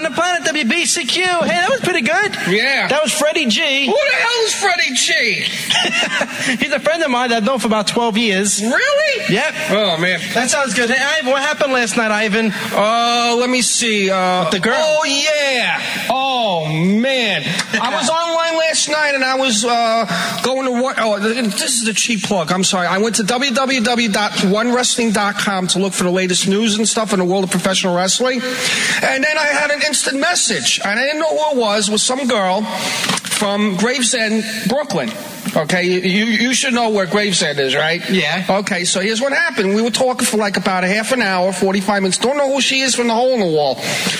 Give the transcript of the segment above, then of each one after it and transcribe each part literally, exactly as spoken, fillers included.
on the planet W B C Q. Hey, that was pretty good. Yeah. That was Freddie G. Who the hell is Freddie G? He's a friend of mine that I've known for about twelve years. Really? Yep. Oh, man. That sounds good. Hey, Ivan, what happened last night, Ivan? Uh, let me see. Uh, With the girl? Oh, yeah. Oh, man. I was online last night, and I was uh, going to what? Oh, this is a cheap plug. I'm sorry. I went to w w w dot one wrestling dot com to look for the latest news and stuff in the world of professional wrestling. And then I had an instant message, and I didn't know who it was. It was some girl from Gravesend, Brooklyn. Okay, you you should know where Gravesend is, right? Yeah. Okay, so here's what happened. We were talking for like about a half an hour, forty-five minutes. Don't know who she is from the hole in the wall.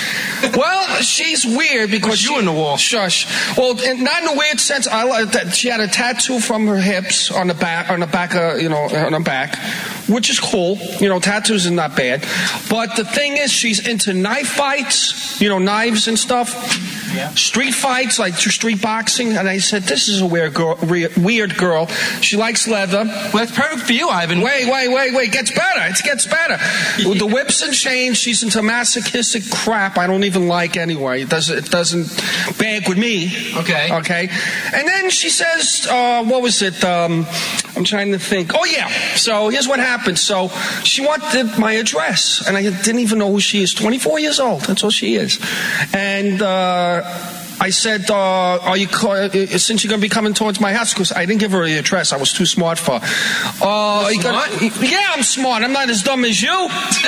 Well, she's weird because What's she, you in the wall. Shush. Well, and not in a weird sense. I like that she had a tattoo from her hips on the back, on the back, of, you know, on the back, which is cool. You know, tattoos is not bad. But the thing is, she's into knife fights. You know, knives and stuff. Yeah. Street fights, like street boxing. And I said, this is a weird girl. Weird girl. She likes leather. Well, that's perfect for you, Ivan. Wait, wait, wait, wait. It gets better. It gets better. With the whips and chains, she's into masochistic crap I don't even like anyway. It doesn't, it doesn't bag with me. Okay. Okay. And then she says, uh, what was it? Um, I'm trying to think. Oh, yeah. So here's what happened. So she wanted my address, and I didn't even know who she is. twenty-four years old. That's all she is. And, uh, I said, uh, are you, since you're going to be coming towards my house, because I didn't give her the address. I was too smart for her. Uh, You're smart? Gonna, yeah, I'm smart. I'm not as dumb as you.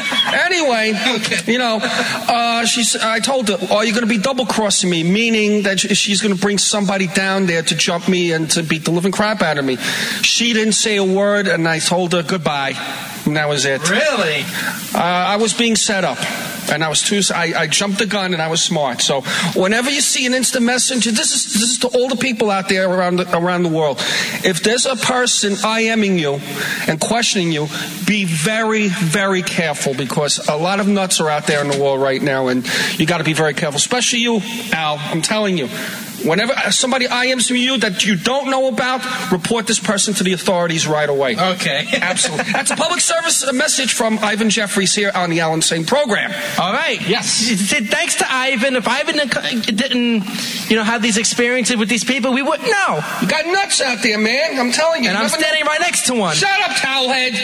Anyway, okay. You know, uh, she's, I told her, are you going to be double-crossing me, meaning that she's going to bring somebody down there to jump me and to beat the living crap out of me. She didn't say a word, and I told her goodbye. And that was it. Really? Uh, I was being set up. And I was too. I, I jumped the gun, and I was smart. So whenever you see an instant messenger, this is this is to all the people out there around the, around the world. If there's a person IMing you and questioning you, be very, very careful, because a lot of nuts are out there in the world right now, and you got to be very careful. Especially you, Al. I'm telling you. Whenever somebody I Ms you that you don't know about, report this person to the authorities right away. Okay. Absolutely. That's a public service message from Ivan Jeffries here on the Alan Sane program. All right. Yes. Thanks to Ivan. If Ivan didn't, you know, have these experiences with these people, we wouldn't know. You got nuts out there, man. I'm telling you. And I'm standing right next to one. Shut up, towelhead.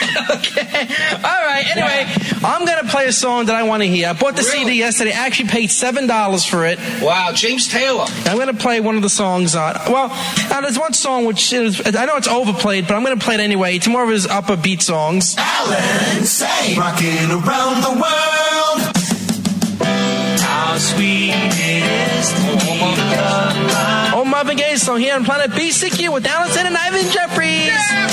Okay. All right. Anyway, I'm going to play a song that I want to hear. I bought the Really? C D yesterday. I actually paid seven dollars for it. Wow, James Taylor. I'm going to play one of the songs on. Well, now there's one song which is, I know it's overplayed, but I'm going to play it anyway. It's more of his upper beat songs. Alan Sane, rocking around the world. How sweet it is to be loved. Oh, Marvin Gaye song here on Planet B C Q with Alan Sane and Ivan Jeffries. Yeah.